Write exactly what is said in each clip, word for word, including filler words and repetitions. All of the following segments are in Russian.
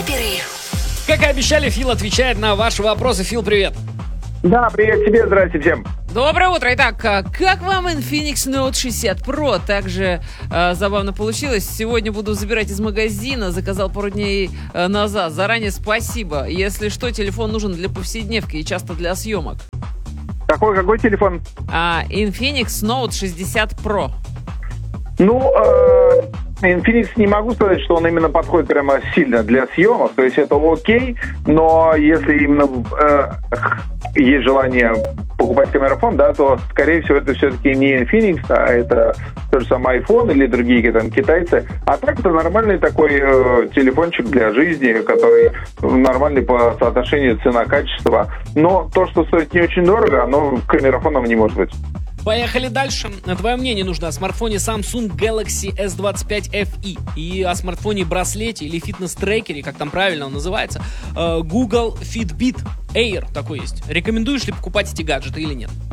Вейкаперы. Как и обещали, Фил отвечает на ваши вопросы. Фил, привет. Да, привет тебе, здрасте всем. Доброе утро. Итак, как вам Infinix Note шестьдесят Pro? Также э, забавно получилось. Сегодня буду забирать из магазина. Заказал пару дней э, назад. Заранее спасибо. Если что, телефон нужен для повседневки и часто для съемок. Какой, какой телефон? А, Infinix Note шестьдесят Pro. Ну, э, Infinix не могу сказать, что он именно подходит прямо сильно для съемок. То есть это окей, но если именно э, есть желание покупать камерафон, да, то, скорее всего, это все-таки не Infinix, а это тот же самый iPhone или другие там китайцы. А так это нормальный такой э, телефончик для жизни, который нормальный по соотношению цена-качество. Но то, что стоит не очень дорого, оно камерафоном не может быть. Поехали дальше. Твое мнение нужно о смартфоне Samsung Galaxy эс двадцать пять эф и и о смартфоне-браслете или фитнес-трекере, как там правильно он называется, Google Fitbit Air такой есть. Рекомендуешь ли покупать эти гаджеты или нет?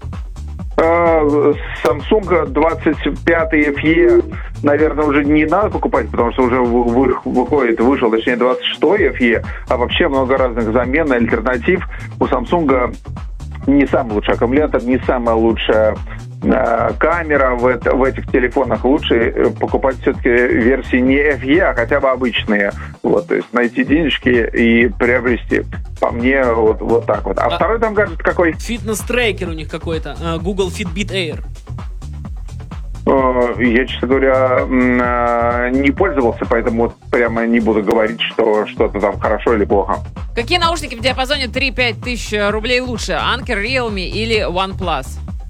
Samsung двадцать пять эф и, наверное, уже не надо покупать, потому что уже выходит, вышел, точнее, двадцать шесть эф и, а вообще много разных замен, альтернатив. У Samsung не самый лучший аккумулятор, не самая лучшая э, камера в, это, в этих телефонах. Лучше покупать все-таки версии не эф и, а хотя бы обычные. Вот, то есть найти денежки и приобрести. По мне, вот, вот так вот. А, а второй там гаджет какой? Фитнес-трекер у них какой-то. Google Fitbit Air. Я, честно говоря, не пользовался, поэтому вот прямо не буду говорить, что что-то там хорошо или плохо. Какие наушники в диапазоне три-пять тысяч рублей лучше? Anker, Realme или OnePlus?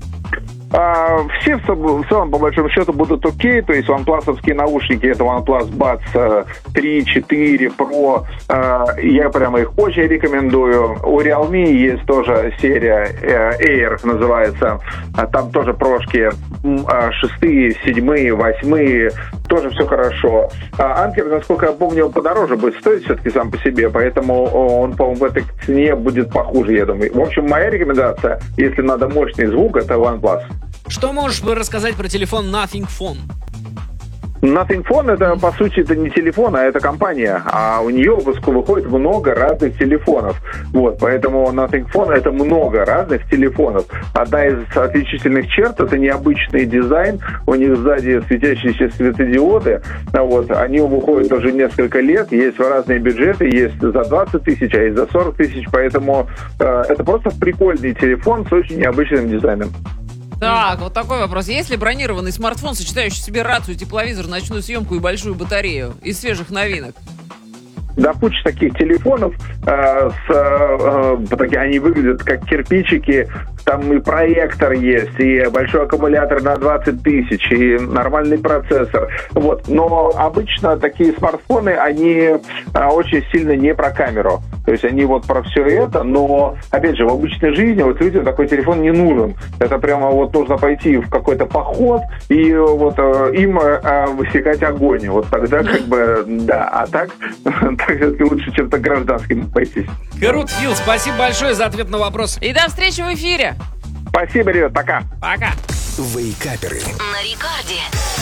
А, все в целом, по большому счету, будут окей. То есть OnePlus-овские наушники — это OnePlus Buds три, четыре, Pro. А, я прямо их очень рекомендую. У Realme есть тоже серия Air, называется. Там тоже прошки шестые, седьмые, восьмые. Тоже все хорошо. А Anker, насколько я помню, подороже будет стоить все-таки сам по себе, поэтому он, по-моему, в этой цене будет похуже, я думаю. В общем, моя рекомендация, если надо мощный звук, это OnePlus. Что можешь рассказать про телефон Nothing Phone? Nothing Phone — это, по сути, это не телефон, а это компания. А у нее выходит много разных телефонов. Вот, поэтому Nothing Phone — это много разных телефонов. Одна из отличительных черт — это необычный дизайн. У них сзади светящиеся светодиоды. Вот, они выходят уже несколько лет. Есть разные бюджеты. Есть за двадцать тысяч, а есть за сорок тысяч. Поэтому э, это просто прикольный телефон с очень необычным дизайном. Так, вот такой вопрос. Есть ли бронированный смартфон, сочетающий в себе рацию, тепловизор, ночную съемку и большую батарею из свежих новинок? Да, куча таких телефонов, э, с, э, э, они выглядят как кирпичики, там и проектор есть, и большой аккумулятор на двадцать тысяч, и нормальный процессор. Вот. Но обычно такие смартфоны, они э, очень сильно не про камеру. То есть они вот про все это, но, опять же, в обычной жизни вот людям такой телефон не нужен. Это прямо вот нужно пойти в какой-то поход и вот э, им э, высекать огонь. Вот тогда как бы, да, а так... так все-таки лучше чем-то гражданским пойти. Круто, Фил, спасибо большое за ответ на вопрос. И до встречи в эфире. Спасибо, ребят, пока. Пока. Вейкаперы на рекорде.